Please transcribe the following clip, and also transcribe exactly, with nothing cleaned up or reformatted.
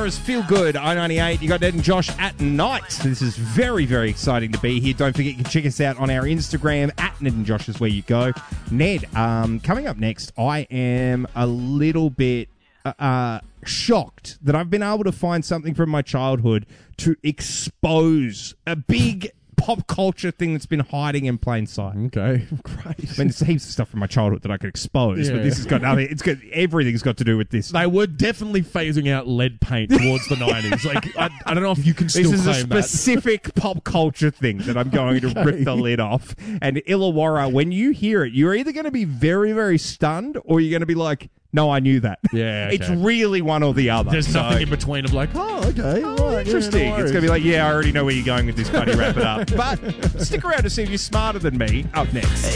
Canberra's Feel Good, I ninety-eight. You got Ned and Josh at night. This is very, very exciting to be here. Don't forget you can check us out on our Instagram, at Ned and Josh is where you go. Ned, um, coming up next, I am a little bit uh, uh, shocked that I've been able to find something from my childhood to expose a big pop culture thing that's been hiding in plain sight. Okay, great. I mean, there's heaps of stuff from my childhood that I could expose, Yeah. but this has got nothing. It's got everything's got to do with this. They were definitely phasing out lead paint towards the nineties. Like, I, I don't know if you can still This is a claim that. specific pop culture thing that I'm going to rip the lid off. And Illawarra, when you hear it, you're either going to be very, very stunned or you're going to be like, no, I knew that. Yeah, okay. It's really one or the other. There's So- nothing in between of like, oh, okay, Oh, right, interesting. Yeah, no it's going to be like, yeah, I already know where you're going with this, buddy. Wrap it up. But worries. stick around to see if you're smarter than me. Up next.